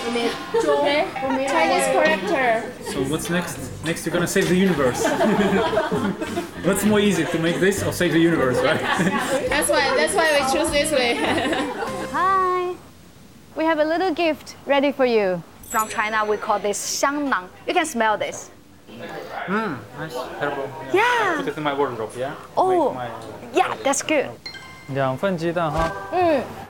Chinese character. So what's next? Next you're gonna save the universe. What's more easy, to make this or save the universe, right? That's why we choose this way. Hi. We have a little gift ready for you. From China, we call this xiangnang. You can smell this. Nice. Herbal. Yeah. Put it in my wardrobe, yeah? Oh. My... Yeah, that's good. 2份鸡蛋哈。